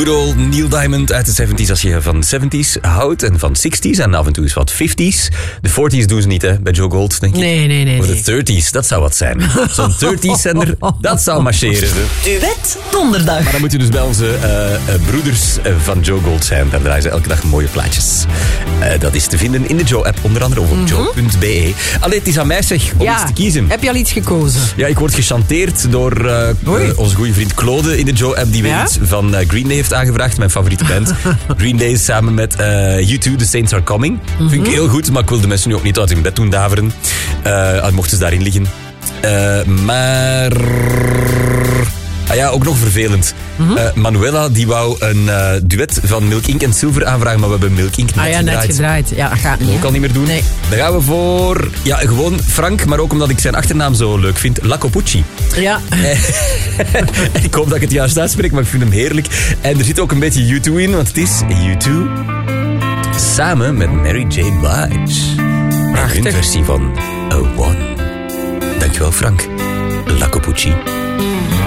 good old Neil Diamond uit de 70s. Als je van de 70s houdt en van 60s en af en toe eens wat 50s. De 40s doen ze niet, hè, bij Joe Gold, denk ik. Nee. Maar de 30s, dat zou wat zijn. Zo'n 30s-zender, dat zou marcheren. Duet donderdag. Maar dan moet je dus bij onze broeders van Joe Gold zijn. Daar draaien ze elke dag mooie plaatjes. Dat is te vinden in de Joe-app, onder andere op joe.be. Allee, het is aan mij zeg, om iets te kiezen. Heb je al iets gekozen? Ja, ik word gechanteerd door onze goede vriend Claude in de Joe-app, die weer iets van Green Day heeft aangevraagd, mijn favoriete band. Green Day samen met U2, The Saints Are Coming. Vind ik heel goed, maar ik wil de mensen nu ook niet uit hun bed doen daveren. Mochten ze daarin liggen. Maar... ook nog vervelend. Manuela, die wou een duet van Milk Inc. en Silver aanvragen, maar we hebben Milk Inc. net gedraaid. Ja, dat gaat niet. Ook al niet meer doen. Nee. Dan gaan we voor... Ja, gewoon Frank, maar ook omdat ik zijn achternaam zo leuk vind. Lacopucci. Ja. Ik hoop dat ik het juist uitspreek, maar ik vind hem heerlijk. En er zit ook een beetje U2 in, want het is U2 samen met Mary J. Blige. Prachtig. Een versie van A One. Dankjewel, Frank. Lacopucci.